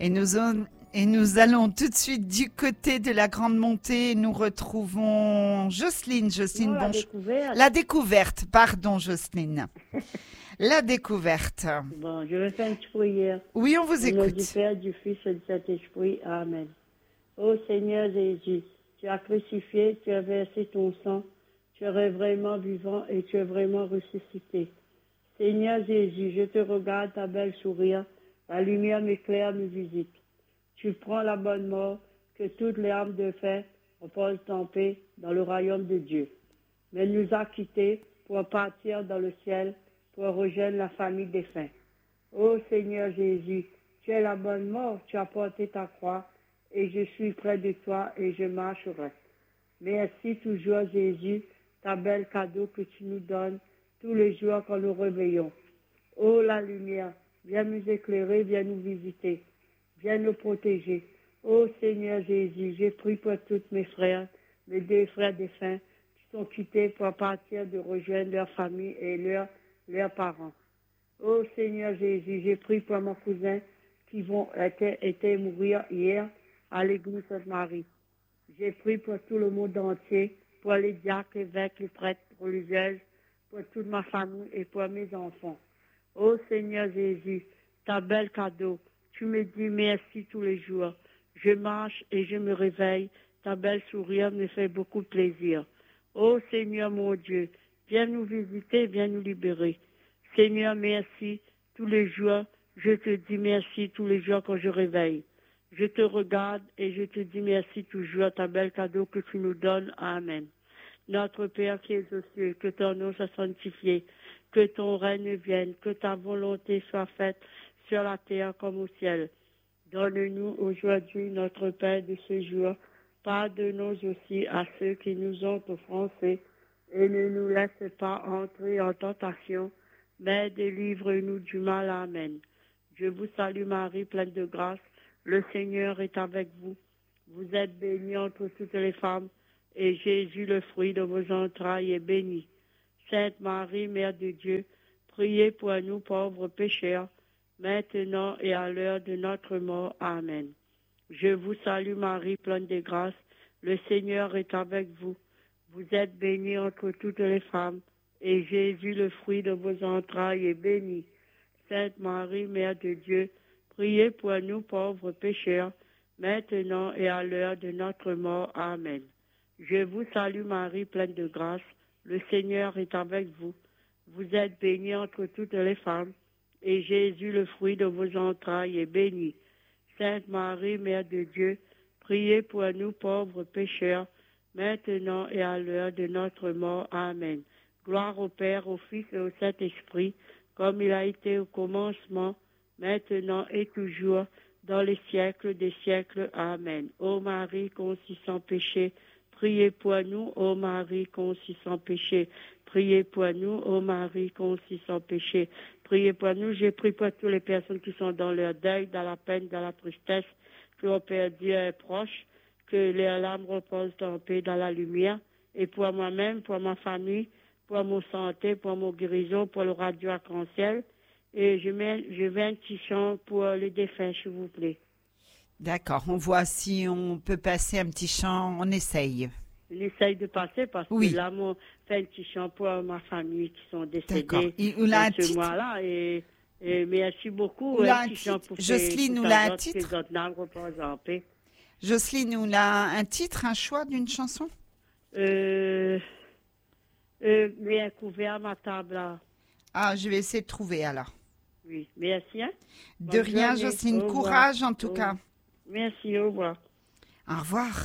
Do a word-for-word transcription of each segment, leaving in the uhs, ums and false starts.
Et nous, on, et nous allons tout de suite du côté de la Grande Montée. Nous retrouvons Jocelyne. Jocelyne, non, la bonjour. découverte. La découverte, pardon Jocelyne. La découverte. Bon, je vais faire une petite prière. Oui, on vous Au nom écoute. du Père, du Fils et du Saint-Esprit. Amen. Ô Seigneur Jésus, tu as crucifié, tu as versé ton sang, tu es vraiment vivant et tu es vraiment ressuscité. Seigneur Jésus, je te regarde, ta belle sourire, la lumière m'éclaire, me visite. Tu prends la bonne mort, que toutes les âmes de fer reposent en paix dans le royaume de Dieu. Mais nous a quittés pour partir dans le ciel, pour rejoindre la famille des saints. Ô Seigneur Jésus, tu es la bonne mort, tu as porté ta croix, et je suis près de toi et je marcherai. Merci toujours Jésus, ta belle cadeau que tu nous donnes tous les jours quand nous réveillons. Ô la lumière, viens nous éclairer, viens nous visiter, viens nous protéger. Ô Seigneur Jésus, j'ai pris pour tous mes frères, mes deux frères défunts, qui sont quittés pour partir de rejoindre leur famille et leurs leurs parents. Ô Seigneur Jésus, j'ai pris pour mon cousin qui vont était, était mourir hier à l'église Sainte-Marie. J'ai pris pour tout le monde entier, pour les diacres, évêques, les prêtres religieuses, pour toute ma famille et pour mes enfants. Ô Seigneur Jésus, ta belle cadeau, tu me dis merci tous les jours. Je marche et je me réveille, ta belle sourire me fait beaucoup de plaisir. Ô Seigneur mon Dieu, viens nous visiter, viens nous libérer. Seigneur, merci tous les jours, je te dis merci tous les jours quand je réveille. Je te regarde et je te dis merci toujours, ta belle cadeau que tu nous donnes. Amen. Notre Père qui es aux cieux, que ton nom soit sanctifié, que ton règne vienne, que ta volonté soit faite sur la terre comme au ciel. Donne-nous aujourd'hui notre pain de ce jour. Pardonne-nous aussi à ceux qui nous ont offensés et ne nous laisse pas entrer en tentation, mais délivre-nous du mal. Amen. Je vous salue Marie, pleine de grâce. Le Seigneur est avec vous. Vous êtes bénie entre toutes les femmes, et Jésus, le fruit de vos entrailles, est béni. Sainte Marie, Mère de Dieu, priez pour nous pauvres pécheurs, maintenant et à l'heure de notre mort. Amen. Je vous salue Marie, pleine de grâce. Le Seigneur est avec vous. Vous êtes bénie entre toutes les femmes, et Jésus, le fruit de vos entrailles, est béni. Sainte Marie, Mère de Dieu, priez pour nous pauvres pécheurs, maintenant et à l'heure de notre mort. Amen. Je vous salue Marie, pleine de grâce. Le Seigneur est avec vous. Vous êtes bénie entre toutes les femmes, et Jésus, le fruit de vos entrailles, est béni. Sainte Marie, Mère de Dieu, priez pour nous pauvres pécheurs, maintenant et à l'heure de notre mort. Amen. Gloire au Père, au Fils et au Saint-Esprit, comme il a été au commencement, maintenant et toujours, dans les siècles des siècles. Amen. Ô Marie, conçue sans péché, priez pour nous. Ô Marie, conçue sans péché, priez pour nous. Ô Marie, conçue sans péché, priez pour nous. J'ai prié pour toutes les personnes qui sont dans leur deuil, dans la peine, dans la tristesse, qui ont perdu un proche, que leurs larmes reposent en paix dans la lumière. Et pour moi-même, pour ma famille, pour mon santé, pour mon guérison, pour le radio arc-en-ciel. Et je mets, je mets un petit chant pour les défunts, s'il vous plaît. D'accord, on voit si on peut passer un petit chant, on essaye. On essaye de passer parce oui. que là, on fait un petit chant pour ma famille qui sont décédés ce mois-là. Et, et merci beaucoup. Un un petit chant pour Jocelyne, nous l'a un titre. Jocelyne, nous l'a un titre, un choix d'une chanson euh, euh, Mais un couvert à ma table là. Ah, je vais essayer de trouver alors. Oui, merci. Hein? De Bonne rien, journée. Jocelyne. Courage en tout au... cas. Merci, au revoir. Au revoir.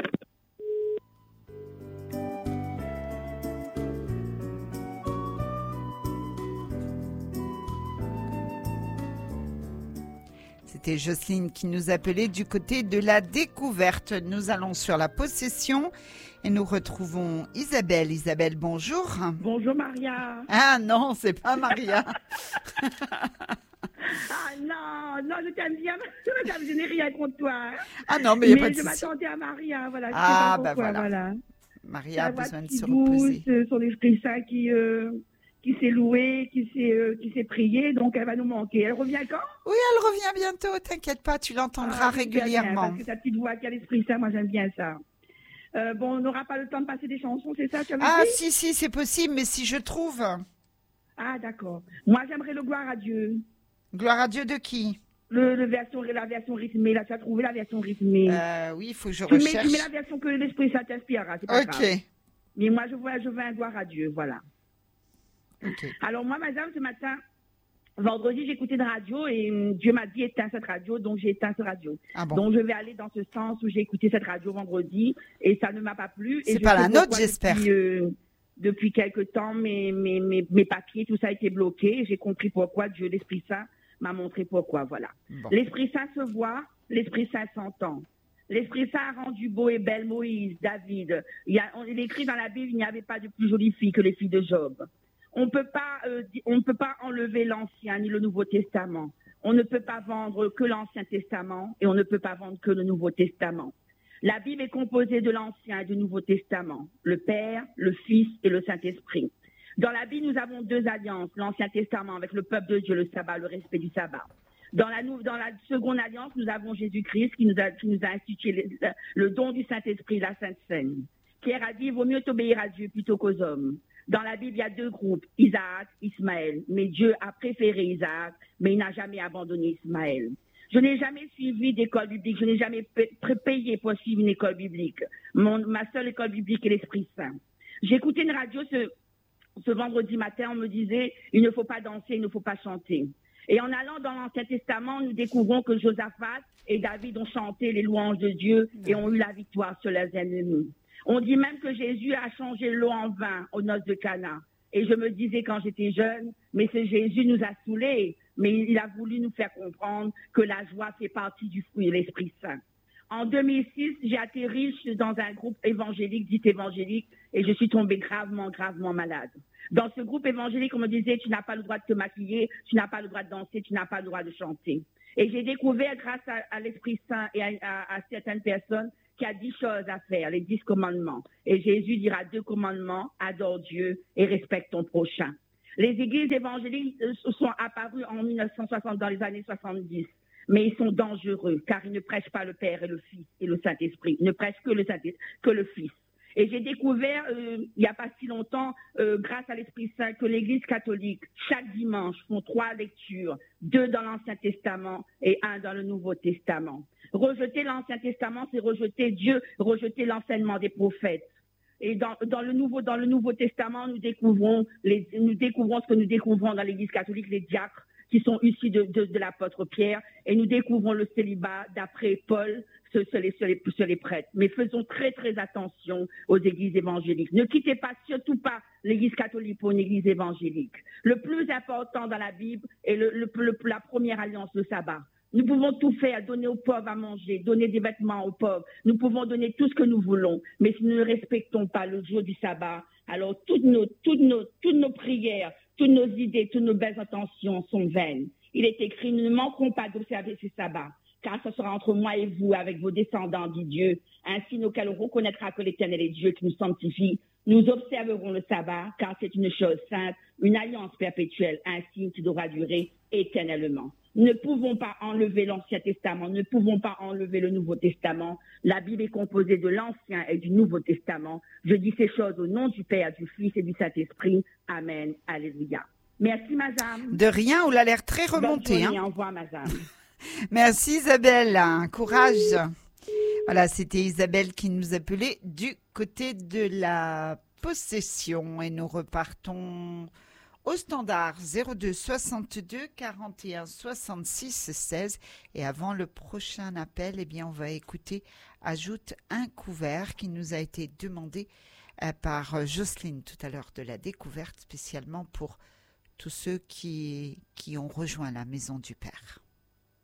C'était Jocelyne qui nous appelait du côté de la découverte. Nous allons sur la possession et nous retrouvons Isabelle. Isabelle, bonjour. Bonjour Maria. Ah non, c'est pas Maria. Ah non, non, je t'aime bien, je n'ai rien contre toi. Ah non, mais il n'y a pas de je souci. m'attendais à Maria, voilà. Ah, ben bah voilà. voilà. Maria a besoin de se douce, reposer. Son Esprit Saint qui, euh, qui s'est louée, qui s'est, euh, qui s'est priée, donc elle va nous manquer. Elle revient quand? Oui, elle revient bientôt, t'inquiète pas, tu l'entendras Ah, j'espère bien, régulièrement. parce que ta petite voix qui a l'esprit saint, moi j'aime bien ça. Euh, bon, on n'aura pas le temps de passer des chansons, c'est ça, tu avais Ah, dit? si, si, c'est possible, mais si je trouve. Ah, d'accord. Moi, j'aimerais le gloire à Dieu. Gloire à Dieu de qui? Le, le version, la version rythmée, là, tu as trouvé la version rythmée. euh, Oui, il faut que je tu, mets, recherche. tu mets la version que l'esprit saint t'inspirera, c'est pas Ok. grave. Mais moi, je veux, je veux un gloire à Dieu, voilà. Ok. Alors, moi, madame, ce matin, vendredi, j'ai écouté une radio et hum, Dieu m'a dit éteins cette radio, donc j'ai éteint cette radio. Ah bon. Donc, je vais aller dans ce sens où j'ai écouté cette radio vendredi et ça ne m'a pas plu. Et C'est je pas sais la nôtre, pourquoi j'espère. Depuis, euh, depuis quelque temps, mes, mes, mes, mes papiers, tout ça a été bloqué. J'ai compris pourquoi. Dieu, l'Esprit Saint, m'a montré pourquoi, voilà. Bon. L'Esprit Saint se voit, l'Esprit Saint s'entend. L'Esprit Saint a rendu beau et belle Moïse, David. Il, y a, on, il est écrit dans la Bible, il n'y avait pas de plus jolie fille que les filles de Job. On peut pas, euh, on ne peut pas enlever l'Ancien ni le Nouveau Testament. On ne peut pas vendre que l'Ancien Testament et on ne peut pas vendre que le Nouveau Testament. La Bible est composée de l'Ancien et du Nouveau Testament, le Père, le Fils et le Saint-Esprit. Dans la Bible, nous avons deux alliances, l'Ancien Testament avec le peuple de Dieu, le sabbat, le respect du sabbat. Dans la, dans la seconde alliance, nous avons Jésus-Christ qui nous a, qui nous a institué le, le don du Saint-Esprit, la Sainte Seine. Pierre a dit, il vaut mieux obéir à Dieu plutôt qu'aux hommes. Dans la Bible, il y a deux groupes, Isaac, Ismaël. Mais Dieu a préféré Isaac, mais il n'a jamais abandonné Ismaël. Je n'ai jamais suivi d'école biblique, je n'ai jamais payé pour suivre une école biblique. Mon, ma seule école biblique est l'Esprit Saint. J'ai écouté une radio ce, ce vendredi matin, on me disait, il ne faut pas danser, il ne faut pas chanter. Et en allant dans l'Ancien Testament, nous découvrons que Josaphat et David ont chanté les louanges de Dieu et ont eu la victoire sur leurs ennemis. On dit même que Jésus a changé l'eau en vin aux noces de Cana. Et je me disais quand j'étais jeune, mais ce Jésus nous a saoulés, mais il a voulu nous faire comprendre que la joie fait partie du fruit de l'Esprit Saint. En deux mille six, j'ai atterri dans un groupe évangélique, dit évangélique, et je suis tombée gravement, gravement malade. Dans ce groupe évangélique, on me disait, tu n'as pas le droit de te maquiller, tu n'as pas le droit de danser, tu n'as pas le droit de chanter. Et j'ai découvert, grâce à, à l'Esprit Saint et à, à, à certaines personnes, qu'il y a dix choses à faire, les dix commandements. Et Jésus dira deux commandements, adore Dieu et respecte ton prochain. Les églises évangéliques sont apparues en mille neuf cent soixante, dans les années soixante-dix. Mais ils sont dangereux, car ils ne prêchent pas le Père et le Fils et le Saint-Esprit. Ils ne prêchent que le Saint-Esprit, que le Fils. Et j'ai découvert, euh, il n'y a pas si longtemps, euh, grâce à l'Esprit Saint, que l'Église catholique, chaque dimanche, font trois lectures, deux dans l'Ancien Testament et un dans le Nouveau Testament. Rejeter l'Ancien Testament, c'est rejeter Dieu, rejeter l'enseignement des prophètes. Et dans, dans le Nouveau, dans le Nouveau Testament, nous découvrons, les, nous découvrons ce que nous découvrons dans l'Église catholique, les diacres, qui sont issus de, de, de l'apôtre Pierre, et nous découvrons le célibat d'après Paul sur, sur, les, sur, les, sur les prêtres. Mais faisons très très attention aux églises évangéliques. Ne quittez pas, surtout pas l'église catholique pour une église évangélique. Le plus important dans la Bible est le, le, le, la première alliance, le sabbat. Nous pouvons tout faire, donner aux pauvres à manger, donner des vêtements aux pauvres. Nous pouvons donner tout ce que nous voulons. Mais si nous ne respectons pas le jour du sabbat, alors toutes nos, toutes nos, toutes nos prières, toutes nos idées, toutes nos belles intentions sont vaines. Il est écrit, nous ne manquerons pas d'observer ce sabbat, car ce sera entre moi et vous, avec vos descendants, dit Dieu. Ainsi, auquel on reconnaîtra que l'Éternel est Dieu qui nous sanctifie. Nous observerons le sabbat, car c'est une chose sainte, une alliance perpétuelle, un signe qui devra durer éternellement. Nous ne pouvons pas enlever l'Ancien Testament, nous ne pouvons pas enlever le Nouveau Testament. La Bible est composée de l'Ancien et du Nouveau Testament. Je dis ces choses au nom du Père, du Fils et du Saint-Esprit. Amen. Alléluia. Merci, madame. De rien, on a l'air très remonté. Bonne journée, hein. au revoir, madame. Merci Isabelle, courage. Voilà, c'était Isabelle qui nous appelait du côté de la possession et nous repartons au standard zéro deux soixante-deux quarante et un soixante-six seize. Et avant le prochain appel, eh bien, on va écouter Ajoute un couvert qui nous a été demandé euh, par Jocelyne tout à l'heure de la découverte, spécialement pour tous ceux qui, qui ont rejoint la maison du Père.